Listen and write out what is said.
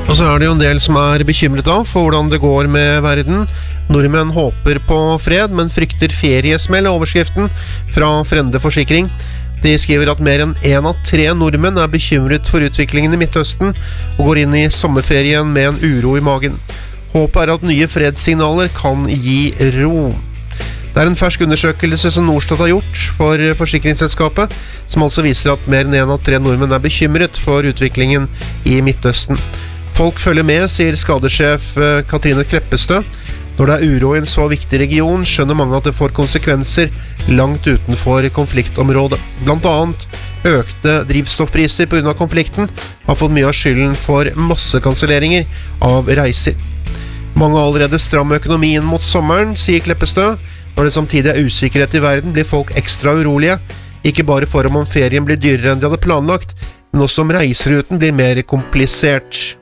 Og så det jo en del som bekymret da for hvordan det går med verden. Nordmenn håper på fred, men frykter feriesmell av overskriften fra Frende Forsikring. De skriver at mer enn 1 av 3 nordmenn bekymret for utviklingen i Midtøsten og går inn i sommerferien med en uro i magen. Håpet at nye fredssignaler kan gi ro. Det en fersk undersøkelse som Norstat har gjort for forsikringsselskapet, som altså viser at mer enn 1 av 3 nordmenn bekymret for utviklingen i Midtøsten. Folk følger med, sier skadesjef Katrine Kleppestø. Når det uro i en så viktig region, skjønner mange at det får konsekvenser langt utenfor konfliktområdet. Blant annet økte drivstoffpriser på grunn av konflikten har fått mye av skylden for massekanselleringer av reiser. Mange har allerede stram økonomien mot sommeren, sier Kleppestø. Når det samtidig usikkerhet i verden, blir folk ekstra urolige. Ikke bare for om ferien blir dyrere enn de hadde planlagt, men også om reiseruten blir mer komplisert.